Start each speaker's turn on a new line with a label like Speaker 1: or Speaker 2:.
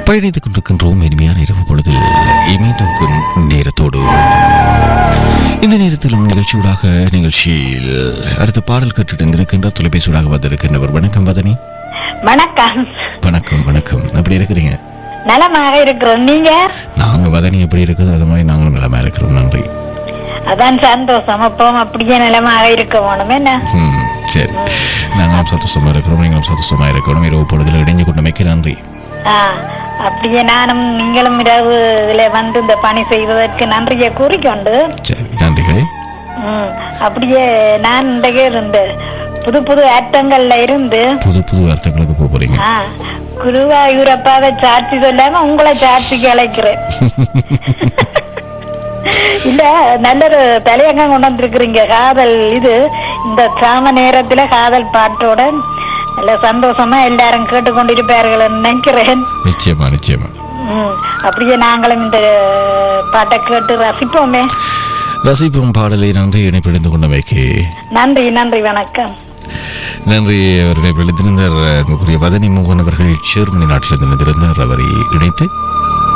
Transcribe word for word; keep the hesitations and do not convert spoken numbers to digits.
Speaker 1: பயணித்துக் கொண்டிருக்கின்றோம் இனிமையான இரவு பொழுது இமைதொங்கும் நேரத்தோடு. இந்த நேரத்திலும் நிகழ்ச்சியூடாக நிகழ்ச்சியில் அடுத்த பாடல் கட்டிருக்கின்ற தொலைபேசியூடாக வந்திருக்கின்றவர். வணக்கம் வதனி.
Speaker 2: வணக்கம்.
Speaker 1: வணக்கம் வணக்கம். எப்படி இருக்கிறீங்க?
Speaker 2: நலமாக இருக்கிறோம். நீங்க?
Speaker 1: நாங்க வதனி எப்படி இருக்குது அது மாதிரி நாங்களும் நலமா இருக்கிறோம். நன்றி.
Speaker 2: அதான் சந்தோஷம். அப்போ அப்படியே நலமாக இருக்க வேணும். என்ன?
Speaker 1: ம் சரி, நாங்களும் சந்தோஷமா இருக்கிறோம், நீங்களும் சந்தோஷமா இருக்கணும். இரவு பொழுதுல இணைஞ்சு கொண்டமைக்கு நன்றி.
Speaker 2: ஆ, அப்படியே நானும் நீங்களும் இரவு இதுல வந்து இந்த பணி செய்வதற்கு நன்றியை கூறிக்கொண்டு.
Speaker 1: சரி, நன்றிகள்.
Speaker 2: ம், அப்படியே நான் இந்த புது புது அர்த்தங்கள்ல இருந்து
Speaker 1: புது புது அர்த்தங்களுக்கு போக போறீங்க.
Speaker 2: குருவாயூரப்பாவை சாட்சி சொல்லாம உங்களை சாட்சிக்கு அழைக்கிறேன். இல்ல, நல்ல ஒரு தலையங்கம் கொண்டு வந்திருக்கிறீங்க. காதல் இது இந்த சாம நேரத்துல காதல் பாட்டோட நல்ல சந்தோஷமா எல்லாரும் கேட்டுக்கொண்டிருப்பார்கள் நினைக்கிறேன்.
Speaker 1: நிச்சயமா நிச்சயமா.
Speaker 2: ம், அப்படியே நாங்களும் இந்த பாட்டை கேட்டு ரசிப்போமே.
Speaker 1: ரசிப்போம் பாடலை. நன்றி இணைப்பிழிந்து கொண்டமைக்கு
Speaker 2: நன்றி. நன்றி, வணக்கம்.
Speaker 1: நன்றி. அவர் இணைப்பிழித்திருந்தார். வதனி மோகன் அவர்கள் ஜெர்மனி நாட்டிலிருந்து அவரை இணைத்து